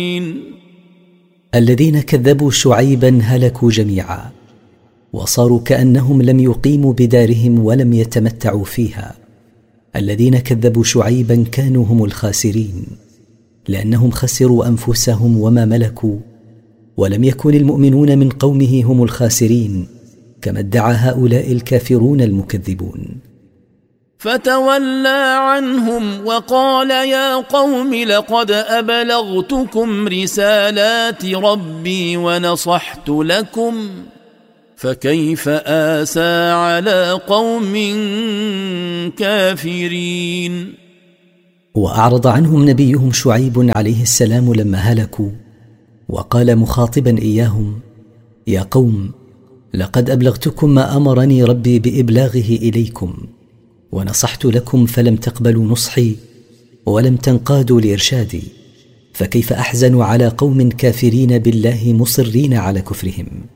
الذين كذبوا شعيبا هلكوا جميعا، وصاروا كأنهم لم يقيموا بدارهم ولم يتمتعوا فيها. الذين كذبوا شعيبا كانوا هم الخاسرين، لأنهم خسروا أنفسهم وما ملكوا، ولم يكن المؤمنون من قومه هم الخاسرين كما ادعى هؤلاء الكافرون المكذبون. فتولى عنهم وقال يا قوم لقد أبلغتكم رسالات ربي ونصحت لكم فكيف آسى على قوم كافرين. وأعرض عنهم نبيهم شعيب عليه السلام لما هلكوا، وقال مخاطبا إياهم يا قوم لقد أبلغتكم ما أمرني ربي بإبلاغه إليكم، ونصحت لكم فلم تقبلوا نصحي ولم تنقادوا لإرشادي، فكيف أحزن على قوم كافرين بالله مصرين على كفرهم.